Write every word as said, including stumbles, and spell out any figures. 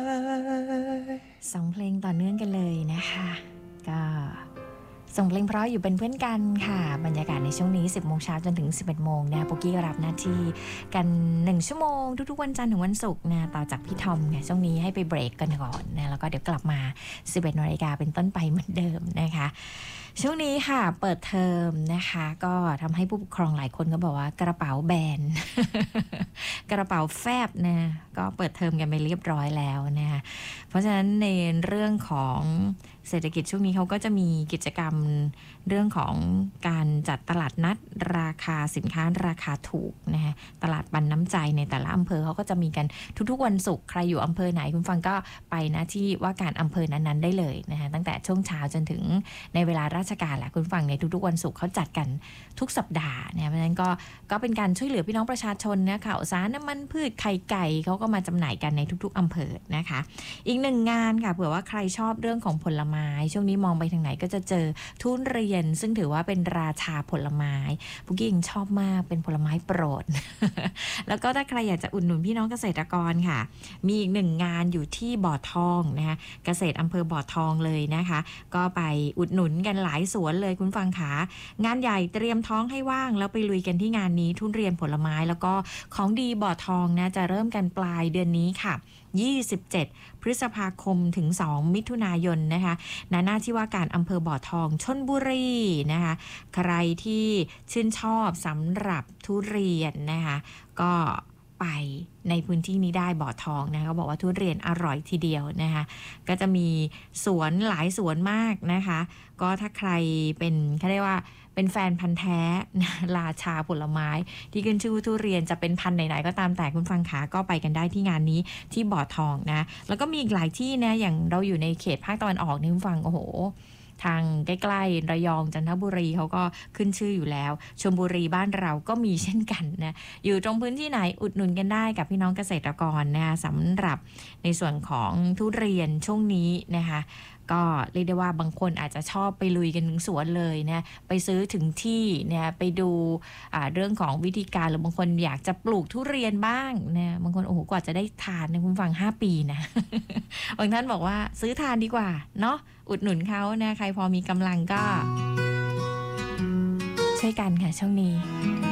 สองเพลงต่อเนื่องกันเลยนะคะก็ส่งเพลงเพราะอยู่เป็นเพื่อนกันค่ะบรรยากาศในช่วงนี้ สิบโมงเช้าจนถึง สิบเอ็ดโมงนะปุกกี้รับหน้าที่กันหนึ่งชั่วโมงทุกๆวันจันทร์ถึงวันศุกร์นะต่อจากพี่ทอมเนี่ยช่วงนี้ให้ไปเบรกกันก่อนนะแล้วก็เดี๋ยวกลับมา สิบเอ็ดนาฬิกาเป็นต้นไปเหมือนเดิมนะคะช่วงนี้ค่ะเปิดเทอมนะคะก็ทำให้ผู้ปกครองหลายคนก็บอกว่ากระเป๋าแบน กระเป๋าแฟบนะก็เปิดเทอมกันไปเรียบร้อยแล้วนะคะเพราะฉะนั้นในเรื่องของเศรษฐกิจช่วงนี้เขาก็จะมีกิจกรรมเรื่องของการจัดตลาดนัดราคาสินค้าราคาถูกนะคะตลาดปันน้ำใจในแต่ละอำเภอเขาก็จะมีกันทุกๆวันศุกร์ใครอยู่อำเภอไหนคุณฟังก็ไปนะที่ว่าการอำเภอนั้นๆได้เลยนะคะตั้งแต่ช่วงเช้าจนถึงในเวลาราชการแหละคุณฟังในทุกๆวันศุกร์เขาจัดกันทุกสัปดาห์เนี่ยเพราะฉะนั้นก็ก็เป็นการช่วยเหลือพี่น้องประชาชนนะข่าวสารน้ำมันพืชไข่ไก่เขาก็มาจำหน่ายกันในทุกๆอำเภอนะคะอีกหนึ่งงานค่ะเผื่อว่าใครชอบเรื่องของผลไม้ช่วงนี้มองไปทางไหนก็จะเจอทุเรียนซึ่งถือว่าเป็นราชาผลไม้ปุกกี้ยังชอบมากเป็นผลไม้โปรด แล้วก็ถ้าใครอยากจะอุดหนุนพี่น้องเกษตรกรค่ะมีอีกหนึ่งงานอยู่ที่บ่อทองนะคะเกษตรอำเภอบ่อทองเลยนะคะก็ไปอุดหนุนกันหลายสวนเลยคุณฟังขางานใหญ่เตรียมท้องให้ว่างแล้วไปลุยกันที่งานนี้ทุเรียนผลไม้แล้วก็ของดีบ่อทองนะจะเริ่มกันปลายเดือนนี้ค่ะยี่สิบเจ็ดพฤษภาคมถึงสองมิถุนายนนะคะณหน้าที่ว่าการอำเภอบ่อทองชลบุรีนะคะใครที่ชื่นชอบสำหรับทุเรียนนะคะก็ไปในพื้นที่นี้ได้บ่อทองนะคะเขาบอกว่าทุเรียนอร่อยทีเดียวนะคะก็จะมีสวนหลายสวนมากนะคะก็ถ้าใครเป็นเขาเรียกว่าเป็นแฟนพันธุ์แท้ราชาผลไม้ที่ขึ้นชื่อทุเรียนจะเป็นพันธุ์ไหนๆก็ตามแต่คุณฟังขาก็ไปกันได้ที่งานนี้ที่บ่อทองนะแล้วก็มีอีกหลายที่นะอย่างเราอยู่ในเขตภาคตะวันออกนี่คุณฟังโอ้โหทางใกล้ๆระยองจันทบุรีเขาก็ขึ้นชื่ออยู่แล้วชลบุรีบ้านเราก็มีเช่นกันนะอยู่ตรงพื้นที่ไหนอุดหนุนกันได้กับพี่น้องเกษตรกรนะคะสำหรับในส่วนของทุเรียนช่วงนี้นะคะก็เรียกได้ว่าบางคนอาจจะชอบไปลุยกันถึงสวนเลยนะไปซื้อถึงที่เนี่ยไปดูเรื่องของวิธีการหรือบางคนอยากจะปลูกทุเรียนบ้างนะบางคนโอ้โหกว่าจะได้ทานนะคุณฟังห้าปีนะ บางท่านบอกว่าซื้อทานดีกว่าเนาะอุดหนุนเขานะใครพอมีกำลังก็ช่วยกันค่ะช่วงนี้